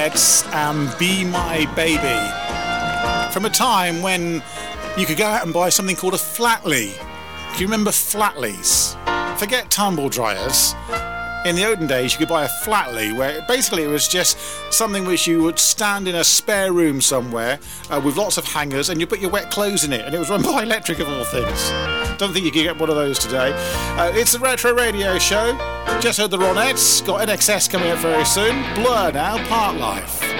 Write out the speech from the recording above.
And Be My Baby. From a time when you could go out and buy something called a Flatley. Do you remember Flatleys? Forget tumble dryers. In the olden days, you could buy a Flatley, where basically it was just something which you would stand in a spare room somewhere with lots of hangers, and you put your wet clothes in it, and it was run by electric of all things. Don't think you can get one of those today. It's the Retro Radio Show. Just heard the Ronettes. Got NXS coming up very soon. Blur now, Part Life.